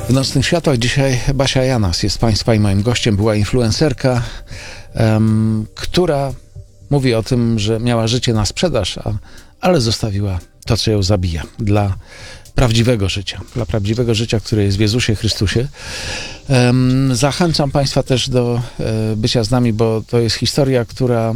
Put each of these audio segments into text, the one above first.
W Nocnych Światłach dzisiaj Basia Janas jest Państwa i moim gościem. Była influencerka, która mówi o tym, że miała życie na sprzedaż, ale zostawiła to, co ją zabija, dla prawdziwego życia, które jest w Jezusie Chrystusie. Zachęcam Państwa też do bycia z nami, bo to jest historia, która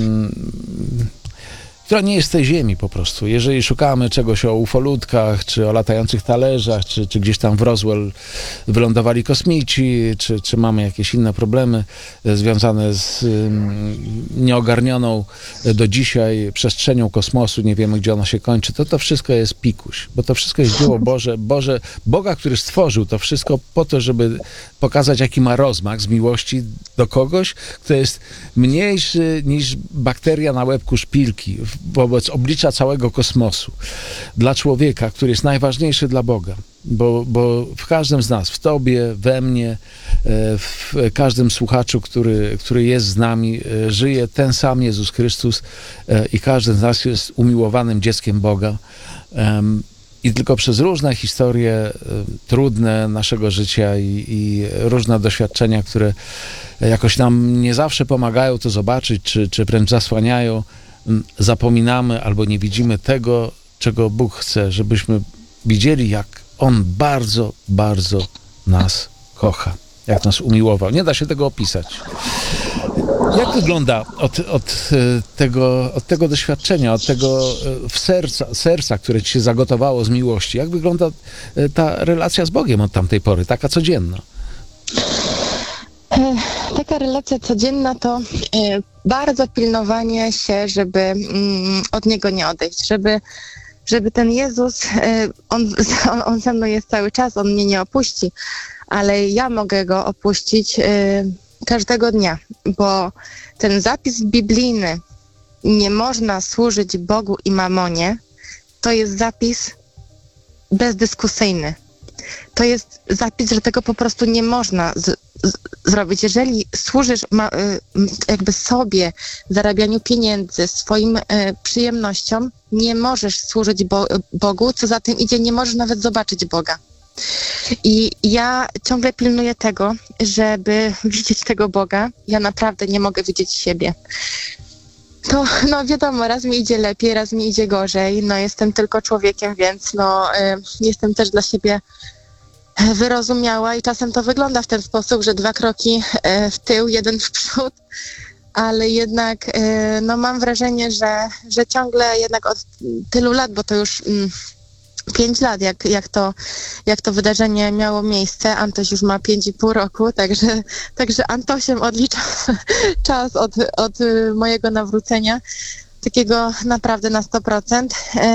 nie jest z tej ziemi po prostu. Jeżeli szukamy czegoś o ufolutkach, czy o latających talerzach, czy gdzieś tam w Roswell wylądowali kosmici, czy mamy jakieś inne problemy związane z nieogarnioną do dzisiaj przestrzenią kosmosu, nie wiemy, gdzie ona się kończy, to wszystko jest pikuś, bo to wszystko jest dzieło Boga, który stworzył to wszystko po to, żeby pokazać, jaki ma rozmach z miłości do kogoś, kto jest mniejszy niż bakteria na łebku szpilki wobec oblicza całego kosmosu. Dla człowieka, który jest najważniejszy dla Boga. Bo w każdym z nas, w Tobie, we mnie, w każdym słuchaczu, który jest z nami, żyje ten sam Jezus Chrystus i każdy z nas jest umiłowanym dzieckiem Boga. I tylko przez różne historie trudne naszego życia i różne doświadczenia, które jakoś nam nie zawsze pomagają to zobaczyć, czy wręcz zasłaniają, zapominamy albo nie widzimy tego, czego Bóg chce, żebyśmy widzieli, jak On bardzo, bardzo nas kocha, jak nas umiłował. Nie da się tego opisać. Jak wygląda od tego doświadczenia, od tego serca, które ci się zagotowało z miłości, jak wygląda ta relacja z Bogiem od tamtej pory, taka codzienna? Taka relacja codzienna to bardzo pilnowanie się, żeby od Niego nie odejść, żeby ten Jezus, on ze mną jest cały czas, On mnie nie opuści, ale ja mogę Go opuścić każdego dnia, bo ten zapis biblijny, nie można służyć Bogu i mamonie, to jest zapis bezdyskusyjny. To jest zapis, że tego po prostu nie można zrobić. Jeżeli służysz jakby sobie, zarabianiu pieniędzy, swoim przyjemnościom, nie możesz służyć Bogu, co za tym idzie, nie możesz nawet zobaczyć Boga. I ja ciągle pilnuję tego, żeby widzieć tego Boga. Ja naprawdę nie mogę widzieć siebie. To, wiadomo, raz mi idzie lepiej, raz mi idzie gorzej. Jestem tylko człowiekiem, więc jestem też dla siebie wyrozumiała i czasem to wygląda w ten sposób, że 2 kroki w tył, 1 w przód, ale jednak mam wrażenie, że ciągle jednak od tylu lat, bo to już 5 lat, jak to wydarzenie miało miejsce. Antoś już ma 5,5 roku, także Antosiem odlicza czas od mojego nawrócenia, takiego naprawdę na 100%.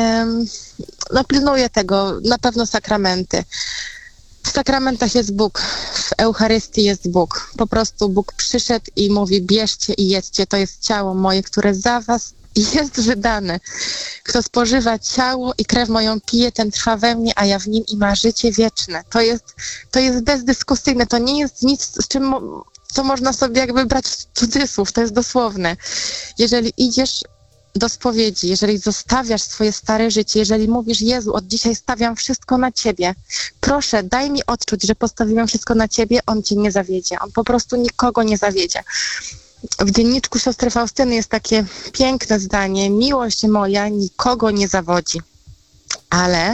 Pilnuję tego, na pewno sakramenty. W sakramentach jest Bóg, w Eucharystii jest Bóg. Po prostu Bóg przyszedł i mówi: bierzcie i jedzcie, to jest ciało moje, które za was jest wydane. Kto spożywa ciało i krew moją pije, ten trwa we mnie, a ja w nim i ma życie wieczne. To jest bezdyskusyjne, to nie jest nic, co można sobie jakby brać w cudzysłów, to jest dosłowne. Jeżeli idziesz do spowiedzi, jeżeli zostawiasz swoje stare życie, jeżeli mówisz: Jezu, od dzisiaj stawiam wszystko na Ciebie, proszę, daj mi odczuć, że postawiłem wszystko na Ciebie, On Cię nie zawiedzie. On po prostu nikogo nie zawiedzie. W dzienniczku siostry Faustyny jest takie piękne zdanie: miłość moja nikogo nie zawodzi. Ale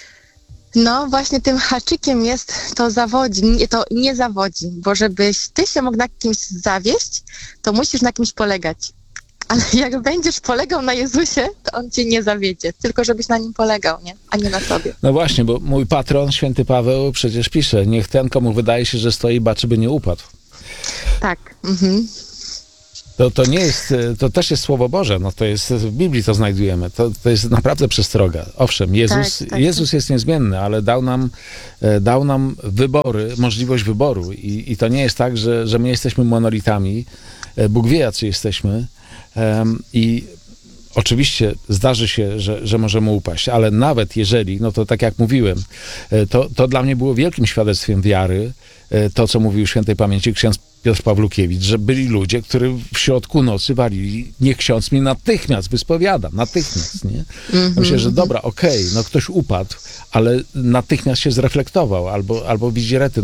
właśnie tym haczykiem jest to nie zawodzi, bo żebyś ty się mógł na kimś zawieść, to musisz na kimś polegać. Ale jak będziesz polegał na Jezusie, to On cię nie zawiedzie. Tylko żebyś na Nim polegał, nie? A nie na sobie. No właśnie, bo mój patron, święty Paweł, przecież pisze: niech ten, komu wydaje się, że stoi, baczy, by nie upadł. Tak. Mhm. To nie jest, to też jest Słowo Boże, to jest, w Biblii to znajdujemy, to jest naprawdę przestroga. Owszem, Jezus jest niezmienny, ale dał nam możliwość wyboru i to nie jest tak, że my jesteśmy monolitami. Bóg wie, jacy jesteśmy i oczywiście zdarzy się, że możemy upaść, ale nawet jeżeli, to tak jak mówiłem, to dla mnie było wielkim świadectwem wiary, to, co mówił świętej pamięci ksiądz Piotr Pawlukiewicz, że byli ludzie, którzy w środku nocy walili, niech ksiądz mnie natychmiast wyspowiada, natychmiast, nie? Myślę, że dobra, okej, no ktoś upadł, ale natychmiast się zreflektował, albo widzi rety.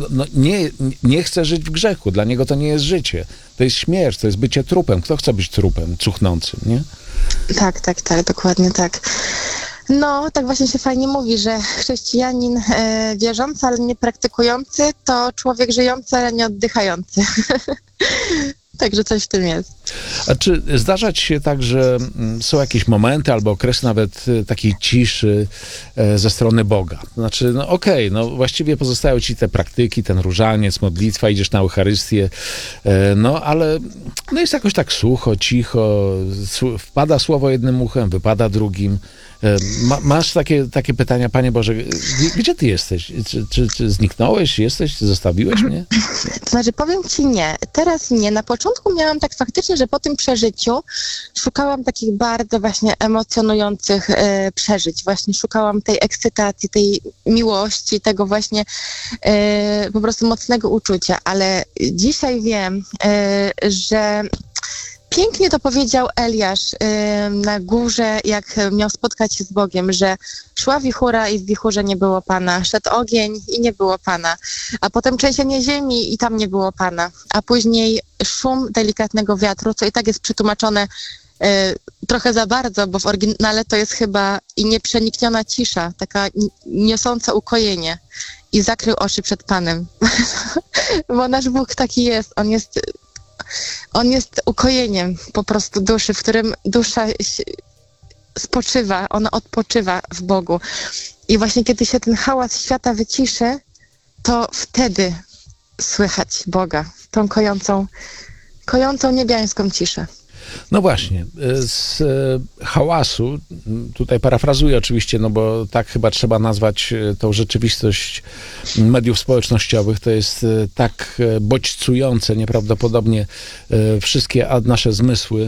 Nie chce żyć w grzechu, dla niego to nie jest życie, to jest śmierć, to jest bycie trupem. Kto chce być trupem cuchnącym, nie? Tak, dokładnie tak. No, tak właśnie się fajnie mówi, że chrześcijanin wierzący, ale nie praktykujący, to człowiek żyjący, ale nie oddychający. Także coś w tym jest. A czy zdarza ci się tak, że są jakieś momenty albo okresy nawet takiej ciszy ze strony Boga? Znaczy, no okej, no właściwie pozostają ci te praktyki, ten różaniec, modlitwa, idziesz na Eucharystię, no ale no jest jakoś tak sucho, cicho, wpada słowo jednym uchem, wypada drugim. Masz takie pytania, Panie Boże, gdzie ty jesteś? Czy zniknąłeś? Jesteś? Zostawiłeś mnie? To znaczy, powiem ci nie. Teraz nie. Na początku miałam tak faktycznie, że po tym przeżyciu szukałam takich bardzo właśnie emocjonujących przeżyć. Właśnie szukałam tej ekscytacji, tej miłości, tego właśnie po prostu mocnego uczucia. Ale dzisiaj wiem, że pięknie to powiedział Eliasz na górze, jak miał spotkać się z Bogiem, że szła wichura i w wichurze nie było Pana, szedł ogień i nie było Pana, a potem trzęsienie ziemi i tam nie było Pana, a później szum delikatnego wiatru, co i tak jest przetłumaczone trochę za bardzo, bo w oryginale to jest chyba i nieprzenikniona cisza, taka niosąca ukojenie i zakrył oczy przed Panem. Bo nasz Bóg taki jest, On jest ukojeniem po prostu duszy, w którym dusza spoczywa, ona odpoczywa w Bogu. I właśnie kiedy się ten hałas świata wyciszy, to wtedy słychać Boga, tą kojącą niebiańską ciszę. No właśnie, z hałasu, tutaj parafrazuję oczywiście, no bo tak chyba trzeba nazwać tą rzeczywistość mediów społecznościowych, to jest tak bodźcujące nieprawdopodobnie wszystkie nasze zmysły,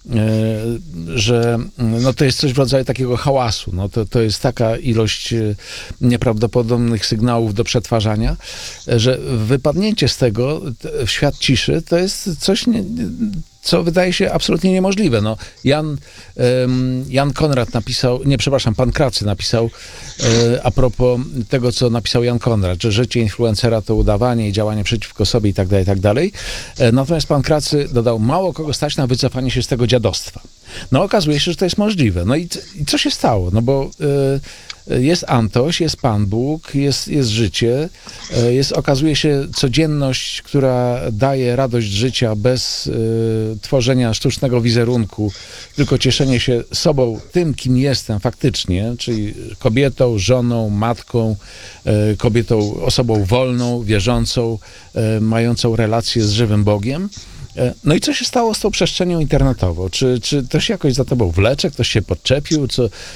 że no to jest coś w rodzaju takiego hałasu. No to jest taka ilość nieprawdopodobnych sygnałów do przetwarzania, że wypadnięcie z tego w świat ciszy to jest coś, co wydaje się absolutnie niemożliwe. No, Jan Konrad napisał, Pan Kracy napisał a propos tego, co napisał Jan Konrad, że życie influencera to udawanie i działanie przeciwko sobie i tak dalej, i tak dalej. Natomiast pan Kracy dodał, mało kogo stać na wycofanie się z tego dziadostwa. No okazuje się, że to jest możliwe. No i co się stało? No bo jest Antoś, jest Pan Bóg, jest życie, okazuje się codzienność, która daje radość życia bez tworzenia sztucznego wizerunku, tylko cieszenie się sobą, tym, kim jestem faktycznie, czyli kobietą, żoną, matką, kobietą, osobą wolną, wierzącą, mającą relację z żywym Bogiem. No i co się stało z tą przestrzenią internetową? Czy to się jakoś za tobą wlecze? Ktoś się podczepił?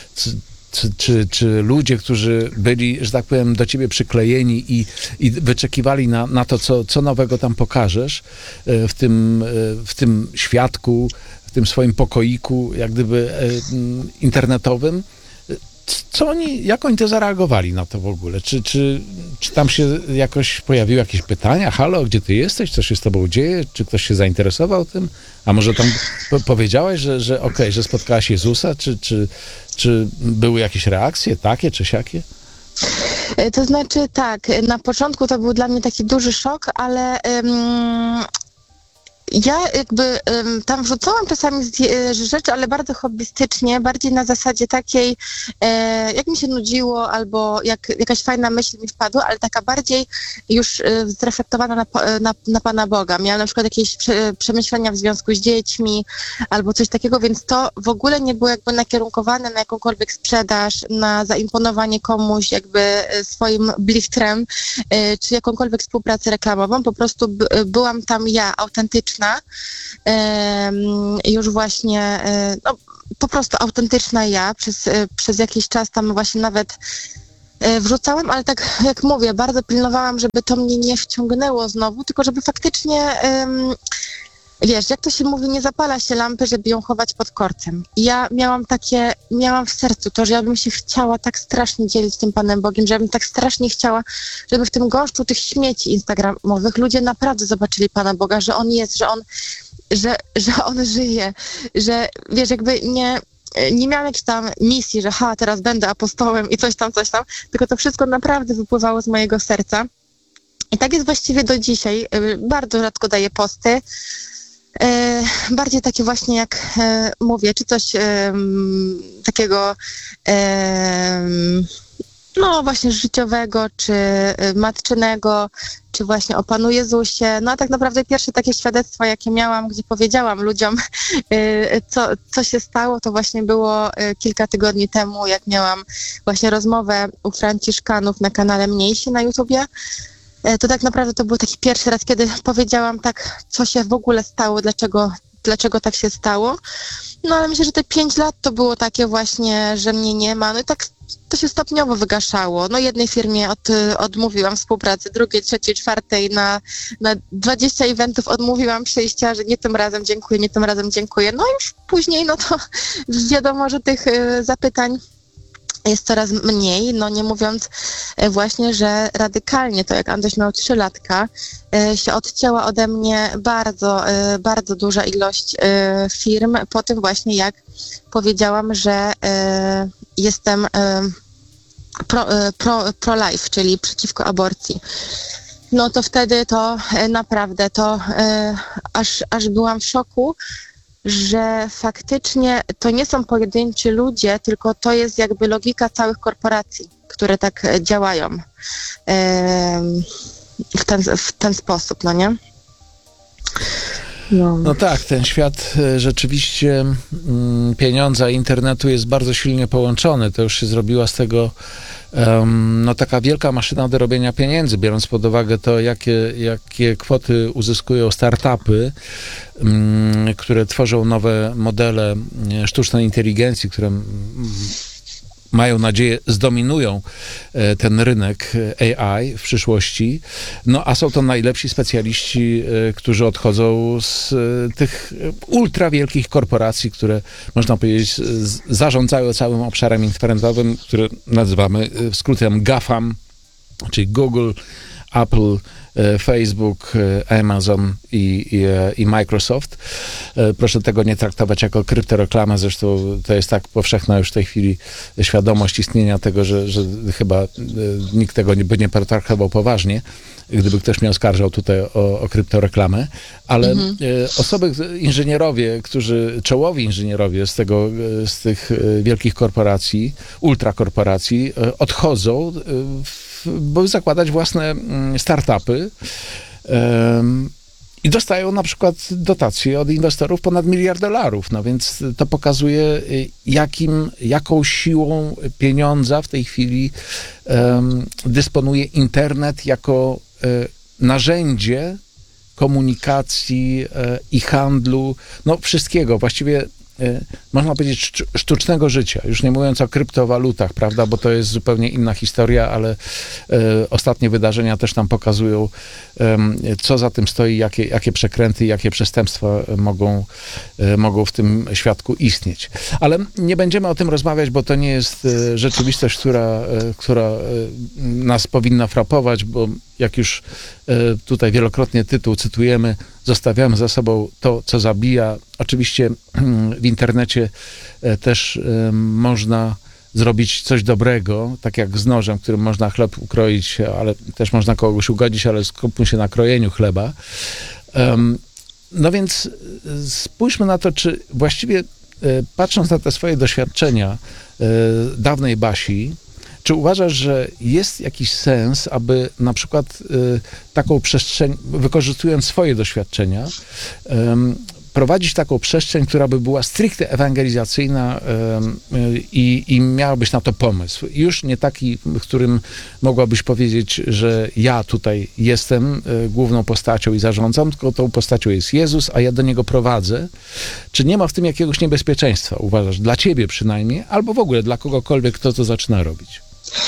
Czy ludzie, którzy byli, że tak powiem, do ciebie przyklejeni i wyczekiwali na to, co nowego tam pokażesz w tym świadku, w tym swoim pokoiku, jak gdyby internetowym, jak oni to zareagowali na to w ogóle? Czy tam się jakoś pojawiły jakieś pytania? Halo, gdzie ty jesteś? Co się z tobą dzieje? Czy ktoś się zainteresował tym? A może tam powiedziałaś, że okej, że spotkałaś Jezusa? Czy były jakieś reakcje takie czy siakie? To znaczy tak, na początku to był dla mnie taki duży szok, ale ja jakby tam wrzucałam czasami rzeczy, ale bardzo hobbystycznie, bardziej na zasadzie takiej, jak mi się nudziło, albo jak jakaś fajna myśl mi wpadła, ale taka bardziej już zreflektowana na Pana Boga. Miałam na przykład jakieś przemyślenia w związku z dziećmi, albo coś takiego, więc to w ogóle nie było jakby nakierunkowane na jakąkolwiek sprzedaż, na zaimponowanie komuś jakby swoim blichtrem, czy jakąkolwiek współpracę reklamową. Po prostu byłam tam ja, autentyczna, już właśnie, no, po prostu autentyczna ja, przez jakiś czas tam właśnie nawet wrzucałem, ale tak jak mówię, bardzo pilnowałam, żeby to mnie nie wciągnęło znowu, tylko żeby faktycznie wiesz, jak to się mówi, nie zapala się lampy, żeby ją chować pod korcem. I ja miałam w sercu to, że ja bym się chciała tak strasznie dzielić tym Panem Bogiem, że ja bym tak strasznie chciała, żeby w tym gąszczu tych śmieci instagramowych ludzie naprawdę zobaczyli Pana Boga, że On jest, że On żyje, że wiesz, jakby nie miałam jakiejś tam misji, że teraz będę apostołem i coś tam, tylko to wszystko naprawdę wypływało z mojego serca. I tak jest właściwie do dzisiaj. Bardzo rzadko daję posty. Bardziej takie właśnie, jak mówię, czy coś takiego no właśnie życiowego, czy matczynego, czy właśnie o Panu Jezusie. No a tak naprawdę pierwsze takie świadectwo, jakie miałam, gdzie powiedziałam ludziom, co się stało, to właśnie było kilka tygodni temu, jak miałam właśnie rozmowę u Franciszkanów na kanale Mniejsi na YouTubie. To tak naprawdę to był taki pierwszy raz, kiedy powiedziałam tak, co się w ogóle stało, dlaczego tak się stało. No ale myślę, że te 5 lat to było takie właśnie, że mnie nie ma. No i tak to się stopniowo wygaszało. No jednej firmie odmówiłam współpracy, drugiej, trzeciej, czwartej na 20 eventów odmówiłam przyjścia, że nie tym razem dziękuję. No i już później, no to wiadomo, że tych zapytań jest coraz mniej, no nie mówiąc właśnie, że radykalnie, to jak Antoś miał 3 latka, się odcięła ode mnie bardzo duża ilość firm po tym właśnie, jak powiedziałam, że jestem pro-life, czyli przeciwko aborcji. No to wtedy to naprawdę, aż byłam w szoku, że faktycznie to nie są pojedynczy ludzie, tylko to jest jakby logika całych korporacji, które tak działają w ten sposób, no nie? No tak, ten świat rzeczywiście pieniądza i internetu jest bardzo silnie połączony. To już się zrobiła z tego no taka wielka maszyna do robienia pieniędzy, biorąc pod uwagę to, jakie kwoty uzyskują startupy, które tworzą nowe modele sztucznej inteligencji, które mają nadzieję zdominują ten rynek AI w przyszłości. No a są to najlepsi specjaliści, którzy odchodzą z tych ultra wielkich korporacji, które można powiedzieć zarządzają całym obszarem internetowym, który nazywamy skrótem GAFAM, czyli Google, Apple, Facebook, Amazon i Microsoft. Proszę tego nie traktować jako kryptoreklamę, zresztą to jest tak powszechna już w tej chwili świadomość istnienia tego, że chyba nikt tego by nie potraktował poważnie, gdyby ktoś mnie oskarżał tutaj o kryptoreklamę, ale osoby, inżynierowie, czołowi inżynierowie z tych wielkich korporacji, ultrakorporacji odchodzą, by zakładać własne startupy i dostają na przykład dotacje od inwestorów ponad $1 miliard. No więc to pokazuje, jaką siłą pieniądza w tej chwili dysponuje internet jako narzędzie komunikacji i handlu, no wszystkiego, właściwie można powiedzieć sztucznego życia, już nie mówiąc o kryptowalutach, prawda, bo to jest zupełnie inna historia, ale ostatnie wydarzenia też nam pokazują, co za tym stoi, jakie przekręty, jakie przestępstwa mogą w tym świadku istnieć. Ale nie będziemy o tym rozmawiać, bo to nie jest rzeczywistość, która nas powinna frapować, bo jak już tutaj wielokrotnie tytuł cytujemy, zostawiamy za sobą to, co zabija. Oczywiście w internecie też można zrobić coś dobrego, tak jak z nożem, którym można chleb ukroić, ale też można kogoś ugodzić, ale skupmy się na krojeniu chleba. No więc spójrzmy na to, czy właściwie patrząc na te swoje doświadczenia dawnej Basi, czy uważasz, że jest jakiś sens, aby na przykład taką przestrzeń, wykorzystując swoje doświadczenia, prowadzić taką przestrzeń, która by była stricte ewangelizacyjna i miałabyś na to pomysł? Już nie taki, w którym mogłabyś powiedzieć, że ja tutaj jestem główną postacią i zarządzam, tylko tą postacią jest Jezus, a ja do Niego prowadzę. Czy nie ma w tym jakiegoś niebezpieczeństwa, uważasz, dla ciebie przynajmniej, albo w ogóle dla kogokolwiek, kto to zaczyna robić?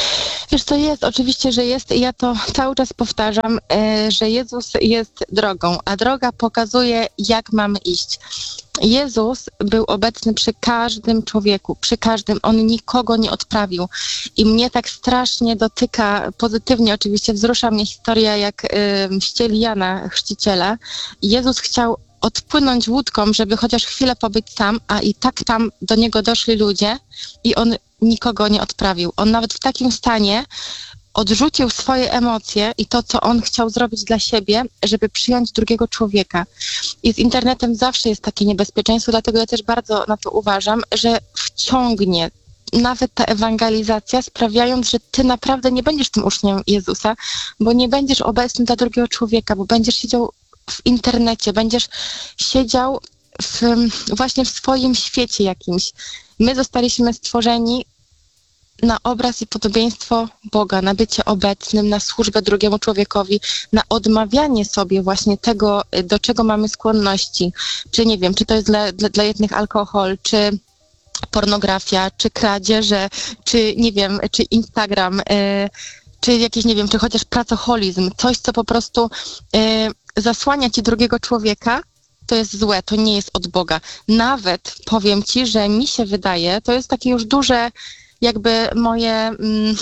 Wiesz, to jest, oczywiście, że jest. Ja to cały czas powtarzam, że Jezus jest drogą, a droga pokazuje, jak mamy iść. Jezus był obecny przy każdym człowieku, przy każdym. On nikogo nie odprawił. I mnie tak strasznie dotyka, pozytywnie oczywiście, wzrusza mnie historia, jak ścieli Jana Chrzciciela. Jezus chciał odpłynąć łódką, żeby chociaż chwilę pobyć sam, a i tak tam do niego doszli ludzie i on nikogo nie odprawił. On nawet w takim stanie odrzucił swoje emocje i to, co on chciał zrobić dla siebie, żeby przyjąć drugiego człowieka. I z internetem zawsze jest takie niebezpieczeństwo, dlatego ja też bardzo na to uważam, że wciągnie nawet ta ewangelizacja, sprawiając, że ty naprawdę nie będziesz tym uczniem Jezusa, bo nie będziesz obecny dla drugiego człowieka, bo będziesz siedział w internecie, będziesz siedział właśnie w swoim świecie jakimś. My zostaliśmy stworzeni na obraz i podobieństwo Boga, na bycie obecnym, na służbę drugiemu człowiekowi, na odmawianie sobie właśnie tego, do czego mamy skłonności. Czy nie wiem, czy to jest dla jednych alkohol, czy pornografia, czy kradzieże, czy nie wiem, czy Instagram, czy jakiś, nie wiem, czy chociaż pracoholizm, coś, co po prostu zasłania ci drugiego człowieka, to jest złe, to nie jest od Boga. Nawet powiem ci, że mi się wydaje, to jest takie już duże jakby moje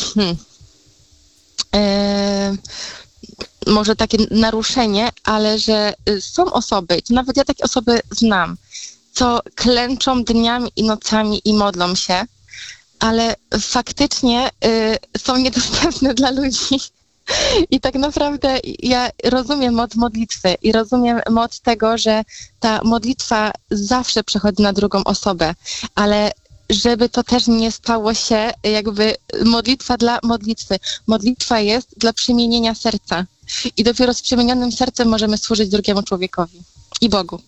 może takie naruszenie, ale że są osoby, to nawet ja takie osoby znam, co klęczą dniami i nocami i modlą się, ale faktycznie są niedostępne dla ludzi. I tak naprawdę ja rozumiem moc modlitwy i rozumiem moc tego, że ta modlitwa zawsze przechodzi na drugą osobę, ale żeby to też nie stało się jakby modlitwa dla modlitwy. Modlitwa jest dla przemienienia serca. I dopiero z przemienionym sercem możemy służyć drugiemu człowiekowi i Bogu.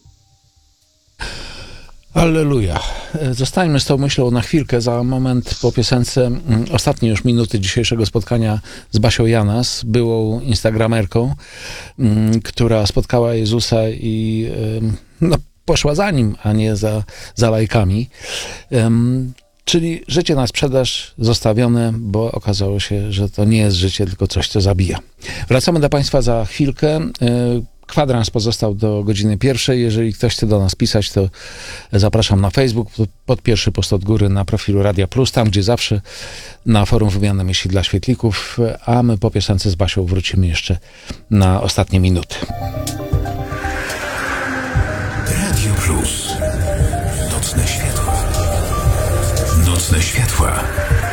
Alleluja. Zostańmy z tą myślą na chwilkę. Za moment po piosence ostatnie już minuty dzisiejszego spotkania z Basią Janas, byłą instagramerką, która spotkała Jezusa i poszła za Nim, a nie za lajkami. Czyli życie na sprzedaż zostawione, bo okazało się, że to nie jest życie, tylko coś, co zabija. Wracamy do Państwa za chwilkę. Kwadrans pozostał do godziny 1:00. Jeżeli ktoś chce do nas pisać, to zapraszam na Facebook, pod pierwszy post od góry na profilu Radia Plus, tam gdzie zawsze na forum wymiany myśli dla świetlików, a my po piosence z Basią wrócimy jeszcze na ostatnie minuty. Radio Plus. Nocne światła. Nocne światła.